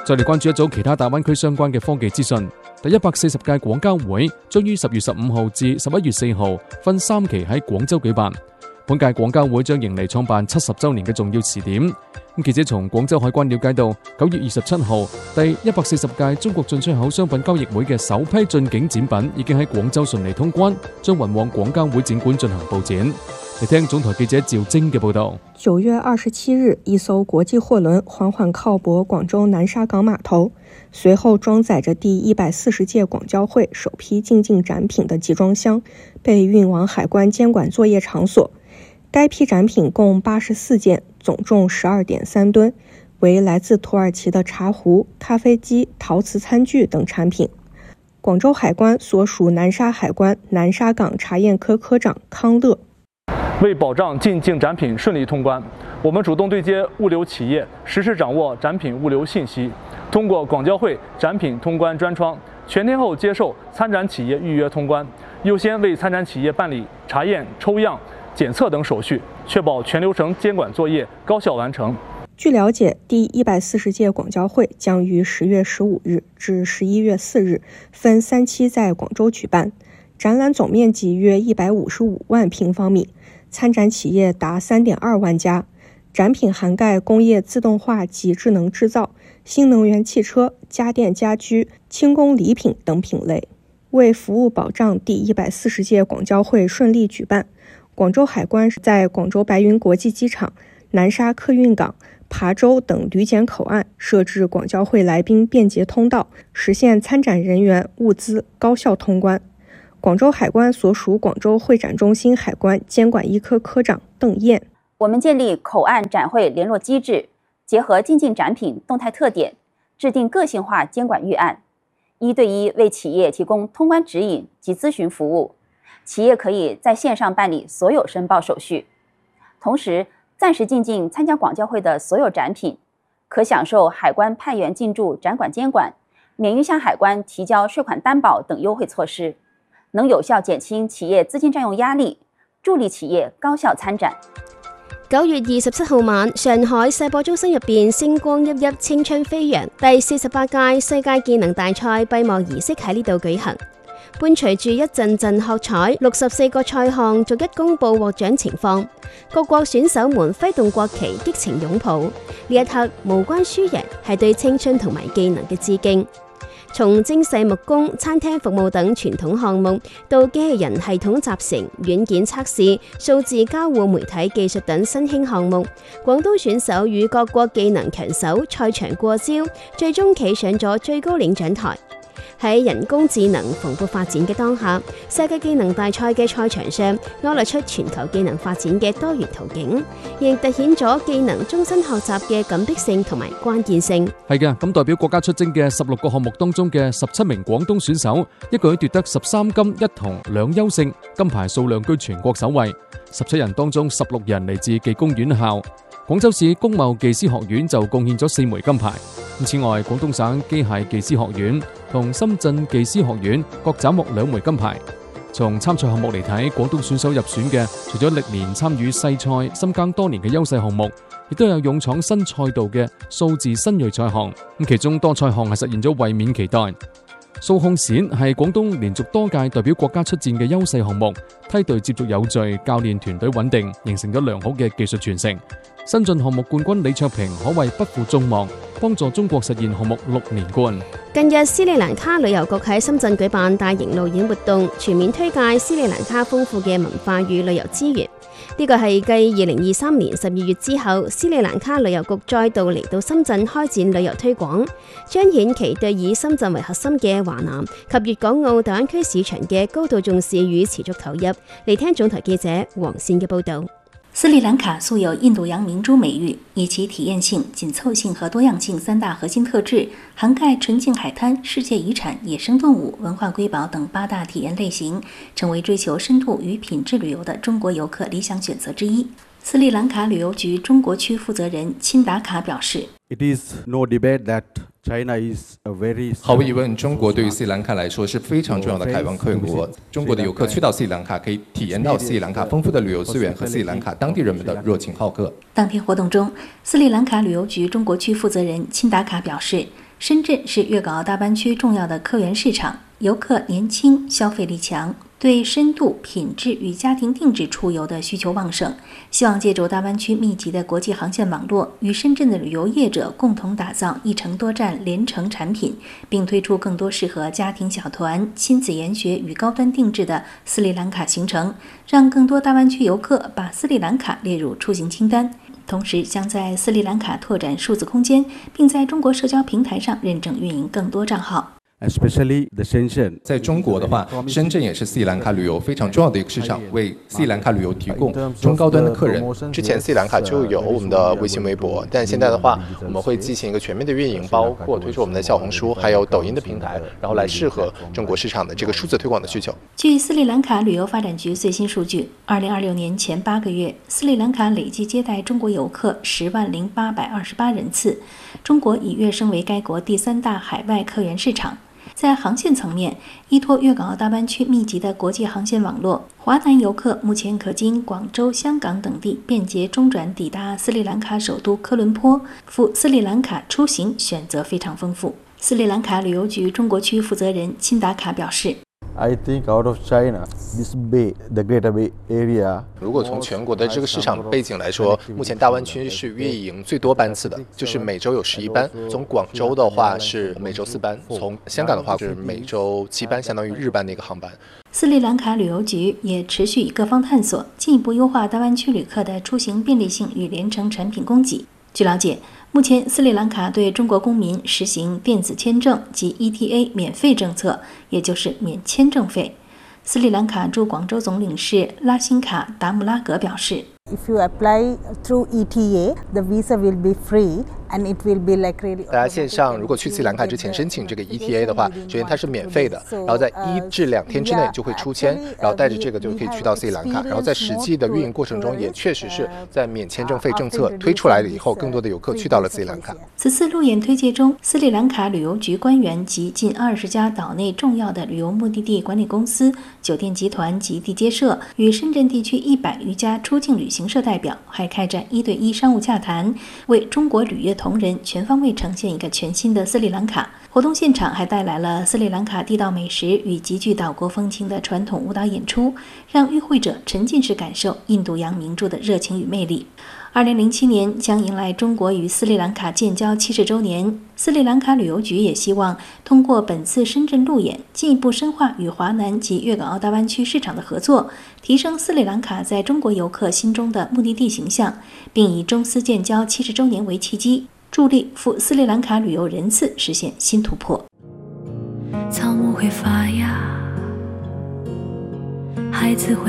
再嚟關注一組其他大灣區相關嘅科技資訊。第140屆廣交會將於10月15號至11月4號分3期喺廣州舉辦。本屆廣交會將迎嚟創辦70週年嘅重要時點。記者從廣州海關了解到，9月27號第140屆中國進出口商品交易會嘅首批進境展品已經喺廣州順利通關，將運往廣交會展館進行佈展。嚟聽總台記者趙晶嘅報道。 9月27日，一艘國際貨輪緩緩靠泊廣州南沙港碼頭，隨後裝載着第140屆廣交會首批進境展品的集裝箱被運往海關監管作業場所。該批展品共84件，總重12.3噸，為來自土耳其的茶壺、咖啡機、陶瓷餐具等產品。廣州海關所屬南沙海關南沙港查驗科科長康樂， 為保障進境展品順利通關，我們主動對接物流企業，實時掌握展品物流信息，通過廣交會展品通關專窗，全天候接受參展企業預約通關，優先為參展企業辦理查驗、抽樣、檢測等手續，確保全流程監管作業高效完成。 據了解，第140屆廣交會將於10月15日至11月4日分3期在廣州舉辦，展覽總面積約155萬平方米，參展企業達3.2萬家，展品涵蓋工業自動化及智能製造、新能源汽車、家電家居、輕工禮品等品類。為服務保障第140屆廣交會順利舉辦，廣州海關在廣州白雲國際機場、南沙客運港、琶洲等旅檢口岸設置廣交會來賓便捷通道，實現參展人員、物資高效通關。廣州海關所屬廣州會展中心海關監管一科科長鄧燕， 我們建立口岸展會聯絡機制，結合進境展品動態特點，制定個性化監管預案，1對1為企業提供通關指引及諮詢服務，企業可以在線上辦理所有申報手續。同時，暫時進境參加廣交會的所有展品，可享受海關派員進駐展館監管、免於向海關提交稅款擔保等優惠措施，能有效減輕企業資金佔用壓力，助力企業高效參展。 9月27號晚，上海世博中心入邊星光熠熠、青春飛揚，第48屆世界技能大賽閉幕儀式喺呢度舉行。伴隨住一陣陣喝彩，64個賽項逐一公佈獲獎情況，各國選手們揮動國旗，激情擁抱。呢一刻無關輸贏，係對青春同埋技能嘅致敬。從精細木工、餐廳服務等傳統項目，到機器人系統集成、軟件測試、數字交互媒體技術等新興項目，廣東選手與各國技能強手賽場過招，最終企上咗最高領獎台。喺人工智能蓬勃發展嘅當下，世界技能大賽嘅賽場上勾勒出全球技能發展嘅多元途徑，亦凸顯咗技能終身學習嘅緊迫性同埋關鍵性。 係嘅，咁代表國家出征嘅16個項目當中嘅17名廣東選手，一舉奪得13金1銅2優勝，金牌數量居全國首位。17人當中16人嚟自技工院校。廣州市工貿技師學院就貢獻咗4枚金牌。此外，廣東省機械技師學院同深圳技師學院各斬獲2枚金牌。從參賽項目嚟睇，廣東選手入選嘅，除咗歷年參與世賽、深耕多年嘅優勢項目，亦都有勇闖新賽道嘅數字新銳賽項。其中多賽項係實現咗衛冕期待。數控閃係廣東連續多屆代表國家出戰嘅優勢項目，梯隊接續有序，教練團隊穩定，形成咗良好嘅技術傳承。新晉項目冠軍李卓平可謂不負眾望，幫助中國實現項目6連冠。 近日斯里蘭卡旅遊局喺深圳舉辦大型路演活動，全面推介斯里蘭卡豐富嘅文化與旅遊資源。呢個係繼2023年12月之後，斯里蘭卡旅遊局再度嚟到深圳開展旅遊推廣，彰顯其對以深圳為核心嘅華南及粵港澳大灣區市場嘅高度重視與持續投入。嚟聽總台記者黃倩嘅報導。 斯里蘭卡素有印度洋明珠美譽，以其體驗性、緊湊性和多樣性3大核心特質，涵蓋純淨海灘、世界遺產、野生動物、文化瑰寶等8大體驗類型，成為追求深度與品質旅遊的中國遊客理想選擇之一。斯里蘭卡旅遊局中國區負責人欽達卡表示， It is no debate that China is a very 毫無疑問，中國對於斯里蘭卡來說是非常重要的開放客國。中國的遊客去到斯里蘭卡，可以體驗到斯里蘭卡豐富的旅遊資源和斯里蘭卡當地人們的熱情好客。 當天活動中，斯里蘭卡旅遊局中國區負責人欽達卡表示， 深圳是粤港澳大湾区重要的客源市场，游客年轻，消费力强，对深度、品质与家庭定制出游的需求旺盛。希望借助大湾区密集的国际航线网络，与深圳的旅游业者共同打造一程多站联程产品，并推出更多适合家庭小团、亲子研学与高端定制的斯里兰卡行程，让更多大湾区游客把斯里兰卡列入出行清单。同时将在斯里兰卡拓展数字空间，并在中国社交平台上认证运营更多账号。 Especially the Shenzhen， 在中国的话，深圳也是斯里兰卡旅游非常重要的一个市场，为斯里兰卡旅游提供中高端的客人。 之前斯里兰卡就有我们的微信、微博，但现在的话，我们会进行一个全面的运营，包括推出我们的小红书，还有抖音的平台，然后来适合中国市场的这个数字推广的需求。 据斯里兰卡旅游发展局最新数据，2026年前8个月，斯里兰卡累计接待中国游客10.0828人次，中国已跃升为该国第3大海外客源市场。在航线层面，依托粤港澳大湾区密集的国际航线网络，华南游客目前可经广州、香港等地便捷中转抵达斯里兰卡首都科伦坡，赴斯里兰卡出行选择非常丰富。斯里兰卡旅游局中国区负责人钦达卡表示 I think out of China, this Bay, the Greater Bay Area. 如果从全国的这个市场背景来说，目前大湾区是运营最多班次的，就是每周有11班。从广州的话是每周4班，从香港的话是每周7班，相当于日班的一个航班。 斯里兰卡旅游局也持续以各方探索，进一步优化大湾区旅客的出行便利性与联程产品供给。据了解，目前斯里兰卡对中国公民实行电子签证及 ETA 免费政策，也就是免签证费。斯里兰卡驻广州总领事拉辛卡达姆拉格表示 If you apply through ETA, the visa will be free and it will be like really. 大家线上如果去斯里兰卡之前申请这个 ETA 的话，首先它是免费的，然后在1至2天之内就会出签，然后带着这个就可以去到斯里兰卡。然后在实际的运营过程中，也确实是在免签证费政策推出来了以后，更多的游客去到了斯里兰卡。 此次路演推介中，斯里兰卡旅游局官员及近20家岛内重要的旅游目的地管理公司、酒店集团及地接社与深圳地区100余家出境旅行社代表还开展1对1商务洽谈，为中国旅业同仁全方位呈现一个全新的斯里兰卡。活动现场还带来了斯里兰卡地道美食与极具岛国风情的传统舞蹈演出，让与会者沉浸式感受印度洋名著的热情与魅力。2007年将迎来中国与斯里兰卡建交70周年，斯里兰卡旅游局也希望通过本次深圳路演，进一步深化与华南及粤港澳大湾区市场的合作，提升斯里兰卡在中国游客心中的目的地形象，并以中斯建交70周年为契机，助力赴斯里兰卡旅游人次实现新突破。 草木会发芽，孩子会